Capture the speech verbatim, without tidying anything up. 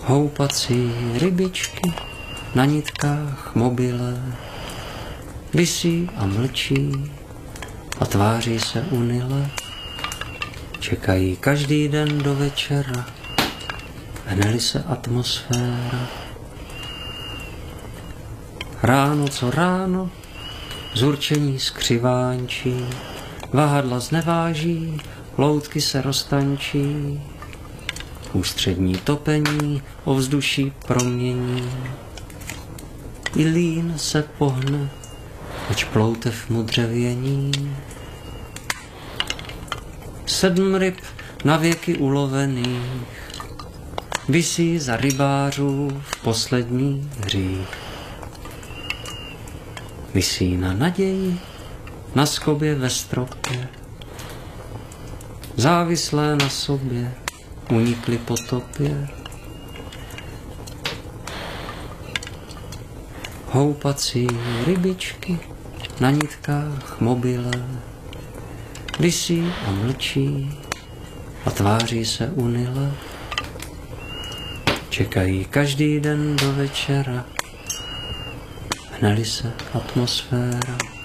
Houpací rybičky na nitkách mobile visí a mlčí a tváří se unile. Čekají každý den do večera, hneli se atmosféra. Ráno co ráno, zurčení skřivánčí, vahadla zneváží, loutky se roztančí. Ústřední topení ovzduší promění. I lín se pohne, ač ploutev mu dřevění. Sedm ryb na věky ulovených visí za rybářů v poslední hřích. Visí na naději, na skobě ve stropě, závislé na sobě, unikly potopě. Houpací rybičky na nitkách mobile visí a mlčí a tváří se unile. Čekají každý den do večera, hneli se atmosféra.